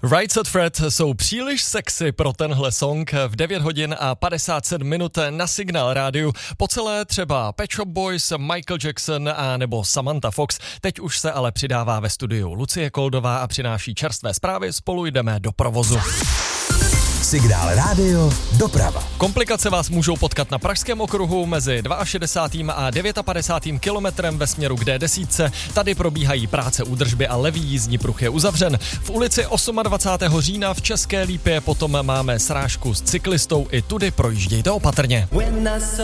Right Said Fred jsou příliš sexy pro tenhle song v 9 hodin a 57 minut na Signál rádiu. Po celé třeba Pet Shop Boys, Michael Jackson a nebo Samantha Fox. Teď už se ale přidává ve studiu Lucie Koldová a přináší čerstvé zprávy. Spolu jdeme do provozu. Signál rádio, doprava. Komplikace vás můžou potkat na Pražském okruhu mezi 62. a 59. kilometrem ve směru k D10. Tady probíhají práce údržby a levý jízdní pruh je uzavřen. V ulici 28. října v České Lípě potom máme srážku s cyklistou, i tudy projíždějte opatrně.